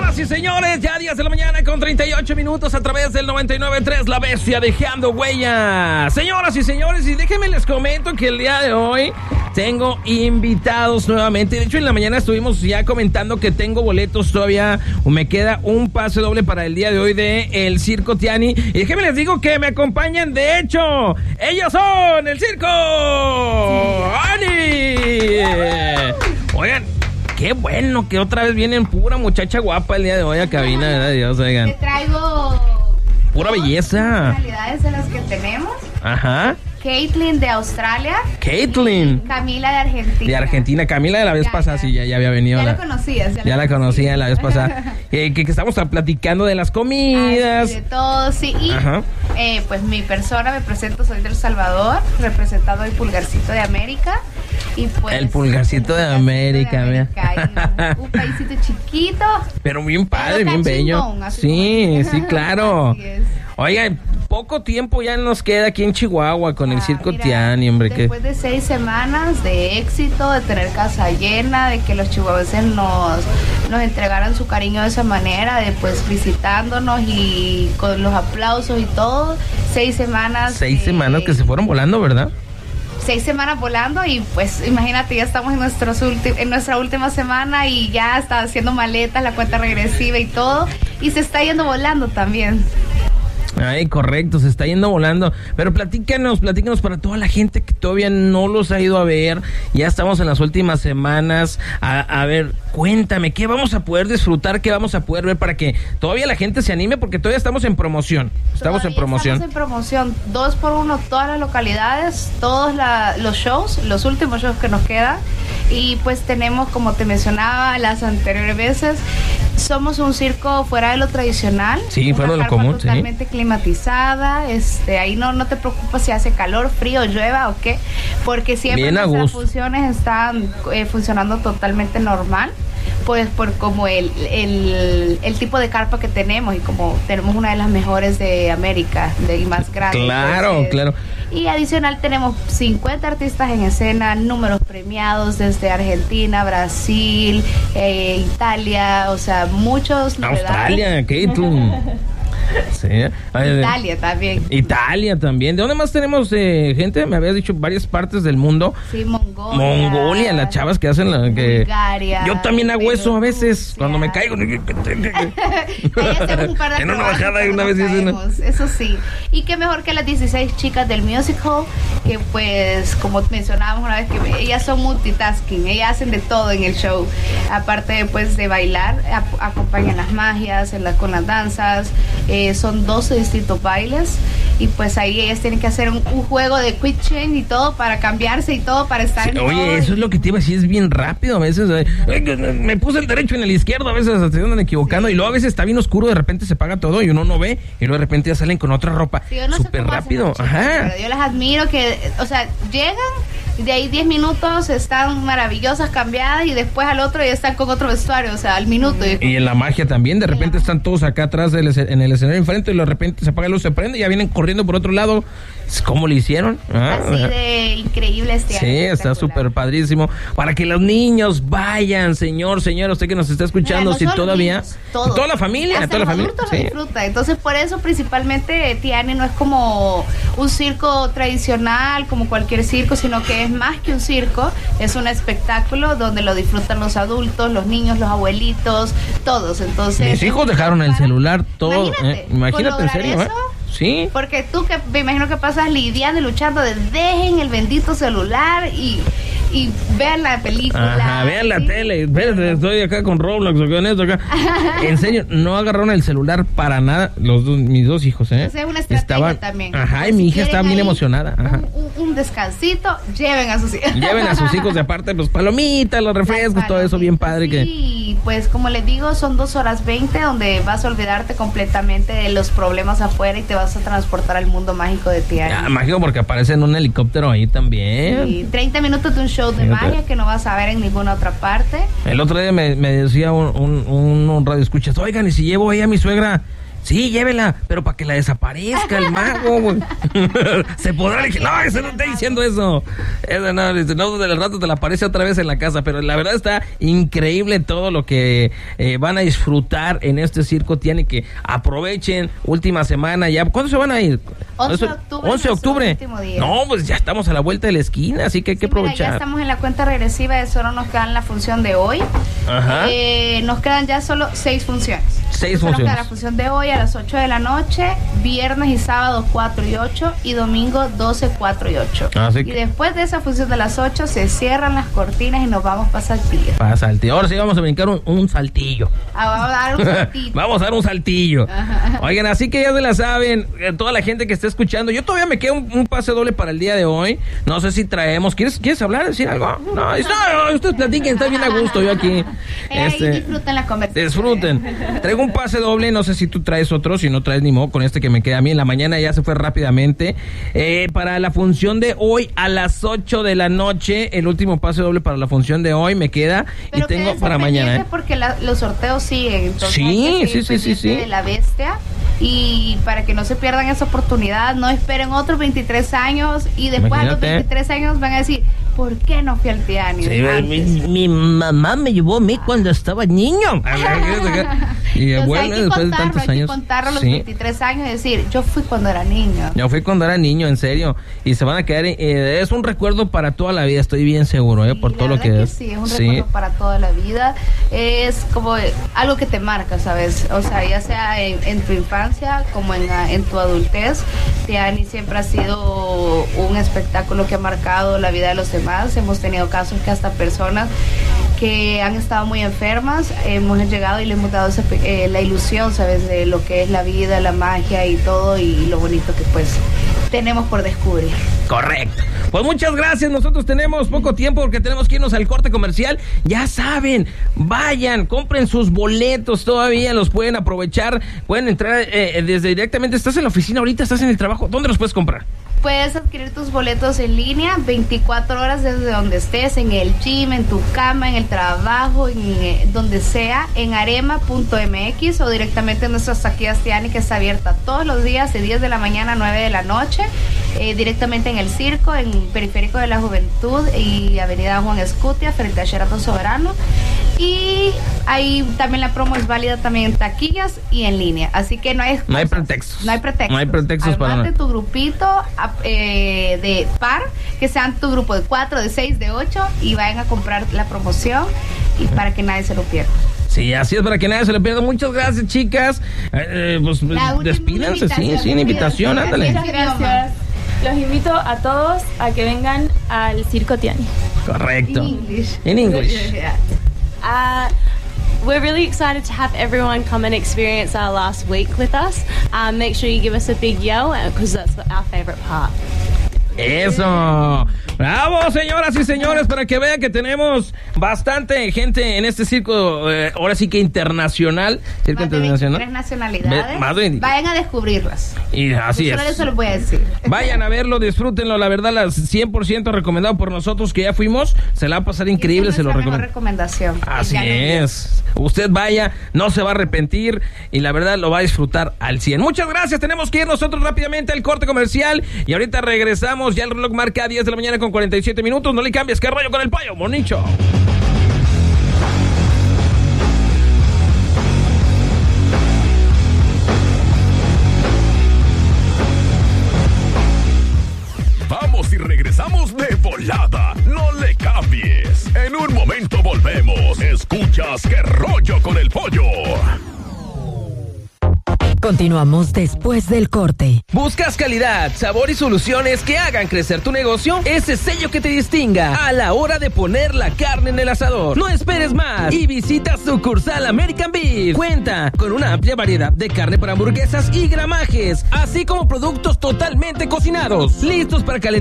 Señoras y señores, ya 10 de la mañana con 38 minutos a través del 99.3 La Bestia, dejando huella. Señoras y señores, y déjenme les comento que el día de hoy tengo invitados nuevamente. De hecho, en la mañana estuvimos ya comentando que tengo boletos todavía. Me queda un pase doble para el día de hoy de El Circo Tiani. Y déjenme les digo que me acompañan. De hecho, ellos son El Circo Ani. Oigan, qué bueno que otra vez vienen pura muchacha guapa el día de hoy a cabina, ¿verdad? Dios, oigan. Te traigo pura belleza. personalidades de las que tenemos. Ajá. Caitlyn de Australia. Caitlyn. Camila de Argentina. De Argentina. Camila de la vez pasada, sí, ya había venido. Ya la conocías. Ya la conocía la vez pasada. Que estamos platicando de las comidas. Ay, de todo, sí. Y ajá. Pues mi persona, me presento, soy de El Salvador, representado el Pulgarcito de América. Y pues, el Pulgarcito de América, mira. Un paísito chiquito. Pero bien padre, pero bien bello. Sí, sí, claro. Oiga, poco tiempo ya nos queda aquí en Chihuahua con el Circo Tiani, hombre. Después de 6 semanas de éxito, de tener casa llena, de que los chihuahuenses nos entregaran su cariño de esa manera, de pues visitándonos y con los aplausos y todo. 6 semanas. 6 semanas que se fueron volando, ¿verdad? 6 semanas volando y pues imagínate, ya estamos en nuestra última semana y ya está haciendo maletas, la cuenta regresiva y todo, y se está yendo volando también. Ay, correcto, se está yendo volando. Pero platícanos para toda la gente que todavía no los ha ido a ver. Ya estamos en las últimas semanas. A ver, cuéntame, ¿qué vamos a poder disfrutar? ¿Qué vamos a poder ver para que todavía la gente se anime? Porque todavía estamos en promoción. Estamos en promoción. 2 por 1 todas las localidades, todos los shows, los últimos shows que nos quedan. Y pues tenemos, como te mencionaba las anteriores veces, somos un circo fuera de lo tradicional. Sí, fuera de lo común, totalmente climatizada. Ahí no te preocupas si hace calor, frío, llueva o qué, porque siempre nuestras funciones están funcionando totalmente normal. Pues por como el tipo de carpa que tenemos y como tenemos una de las mejores de América y más grande. Claro. Y adicional tenemos 50 artistas en escena, números premiados desde Argentina, Brasil, Italia, o sea, muchos novedades. Australia, Caitlyn. Sí. Italia también. ¿De dónde más tenemos gente? Me habías dicho varias partes del mundo. Sí, Mongolia, las chavas que hacen Bulgaria. Yo también hago eso a veces, cuando me caigo. En una bajada una vez eso sí. Y qué mejor que las 16 chicas del musical, que pues, como mencionábamos una vez, que ellas son multitasking, ellas hacen de todo en el show. Aparte pues de bailar, acompañan las magias, con las danzas. Son 12 distintos bailes y pues ahí ellas tienen que hacer un juego de quick change y todo para cambiarse y todo para estar en oye, eso es lo que te iba a decir, es bien rápido a veces. Me puse el derecho en el izquierdo, a veces se andan equivocando, sí. Y luego a veces está bien oscuro, de repente se apaga todo y uno no ve y luego de repente ya salen con otra ropa. Sí, súper rápido. Ajá. Pero yo las admiro que, o sea, llegan y de ahí 10 minutos están maravillosas, cambiadas, y después al otro ya están con otro vestuario, o sea, al minuto. Y en la magia también, de repente están todos acá atrás en el escenario enfrente y de repente se apaga la luz, se prende y ya vienen corriendo por otro lado. ¿Cómo le hicieron? Así de increíble año. Sí, está súper padrísimo. Para que los niños vayan, señor, usted que nos está escuchando, si todavía... Niños, toda la familia. Hasta los adultos lo disfruta. Entonces, por eso, principalmente, Tiani no es como un circo tradicional, como cualquier circo, sino que es más que un circo, es un espectáculo donde lo disfrutan los adultos, los niños, los abuelitos, todos. Entonces, mis hijos dejaron el celular todo. Imagínate en serio, eso. Sí. Porque tú, que me imagino que pasas lidiando y luchando de dejen el bendito celular y vean la película. Ajá, vean la tele. Espérate, estoy acá con Roblox o con esto acá. En serio, no agarraron el celular para nada mis dos hijos, Esa es una estrategia también. Ajá, y mi hija estaba bien emocionada. Ajá. Un descansito, lleven a sus hijos. Lleven a sus hijos, de aparte, pues palomitas, los refrescos, todo eso bien padre. Sí, pues como les digo, son 2 horas 20 donde vas a olvidarte completamente de los problemas afuera y te vas a transportar al mundo mágico de Tiani. Mágico porque aparece en un helicóptero ahí también. Sí, 30 minutos de un show de magia que no vas a ver en ninguna otra parte. El otro día me decía un radio escuchas, oigan, y si llevo ahí a mi suegra, Sí, llévela, pero para que la desaparezca el mago, güey. Se podrá decir, no, ese no está diciendo eso. Eso no, del rato te la aparece otra vez en la casa, pero la verdad está increíble todo lo que van a disfrutar en este circo. Tiene que aprovechen, última semana ya. ¿Cuándo se van a ir? 11 de octubre. 11 de octubre. No, pues ya estamos a la vuelta de la esquina, así que hay que aprovechar. Mira, ya estamos en la cuenta regresiva, de solo nos quedan la función de hoy. Ajá. Nos quedan ya solo 6 funciones. 6 funciones. Nos queda funciones. la función de hoy a las 8 de la noche, viernes y sábado 4 y 8 y domingo 12, 4 y 8. Así y que después de esa función de las 8 se cierran las cortinas y nos vamos para Saltillo. para Saltillo. Ahora sí vamos a brincar un saltillo. Vamos a dar un saltito. Vamos a dar un saltillo. Oigan, así que ya se la saben, toda la gente que está escuchando. Yo todavía me queda un pase doble para el día de hoy. No sé si traemos. ¿Quieres hablar? ¿Decir algo? No, ustedes platiquen, está bien a gusto yo aquí. Disfruten la conversación. Disfruten. Traigo un pase doble, no sé si tú traes otro, si no traes ni modo, con este que me queda a mí. En la mañana ya se fue rápidamente. Para la función de hoy a las 8 de la noche, el último pase doble para la función de hoy me queda. Pero y tengo para mañana. Porque los sorteos siguen. Entonces sí. De la bestia. Y para que no se pierdan esa oportunidad, no esperen otros 23 años y después a los 23 años van a decir, ¿por qué no fui al Tiani? Sí, mi mamá me llevó a mí cuando estaba niño. Y bueno, después de tantos años. Hay que contarlo a los 23 años y decir, yo fui cuando era niño. Yo fui cuando era niño, en serio. Y se van a quedar, es un recuerdo para toda la vida, estoy bien seguro, por todo lo que es. Sí, es un recuerdo para toda la vida. Es como algo que te marca, ¿sabes? O sea, ya sea en tu infancia como en tu adultez, Tiani siempre ha sido un espectáculo que ha marcado la vida de los demás. Hemos tenido casos que hasta personas que han estado muy enfermas, hemos llegado y le hemos dado la ilusión, ¿sabes? De lo que es la vida, la magia y todo, y lo bonito que pues tenemos por descubrir. Correcto. Pues muchas gracias. Nosotros tenemos poco tiempo porque tenemos que irnos al corte comercial. Ya saben, vayan, compren sus boletos todavía, los pueden aprovechar, pueden entrar desde directamente. ¿Estás en la oficina ahorita? ¿Estás en el trabajo? ¿Dónde los puedes comprar? Puedes adquirir tus boletos en línea 24 horas desde donde estés, en el gym, en tu cama, en el trabajo, donde sea, en arema.mx o directamente en nuestras taquillas Tiani, que está abierta todos los días de 10 de la mañana a 9 de la noche, directamente en el circo, en Periférico de la Juventud y Avenida Juan Escutia, frente a Sheraton Soberano. Y ahí también la promo es válida también en taquillas y en línea, así que no hay pretextos. No hay pretextos para tu grupito de par, que sean tu grupo de 4, de 6, de 8 y vayan a comprar la promoción y para que nadie se lo pierda. Sí, así es, para que nadie se lo pierda. Muchas gracias, chicas. Pues despídanse, sí, una invitación, ándale. Muchas gracias. Los invito a todos a que vengan al Circo Tiani. Correcto. In English. We're really excited to have everyone come and experience our last week with us. Make sure you give us a big yell because that's our favorite part. Eso. Bravo, señoras y señores, para que vean que tenemos bastante gente en este circo, ahora sí que internacional. Circo más internacional. De 23 nacionalidades. Vayan a descubrirlas. Y así solo es. Eso lo voy a decir. Vayan a verlo, disfrútenlo. La verdad, 100% recomendado por nosotros que ya fuimos. Se la va a pasar increíble, se lo recomiendo. Recomendación. Así es. Usted vaya, no se va a arrepentir y la verdad lo va a disfrutar al 100. Muchas gracias. Tenemos que ir nosotros rápidamente al corte comercial y ahorita regresamos. Ya el reloj marca 10 de la mañana con 47 minutos. No le cambies. ¿Qué rollo con el Pollo Monicho? Vamos y regresamos de volada. No le cambies. En un momento volvemos. Escuchas ¿Qué rollo con el Pollo? Continuamos después del corte. ¿Buscas calidad, sabor y soluciones que hagan crecer tu negocio? Ese sello que te distinga a la hora de poner la carne en el asador. No esperes más y visita sucursal American Beef. Cuenta con una amplia variedad de carne para hamburguesas y gramajes, así como productos totalmente cocinados, listos para calentar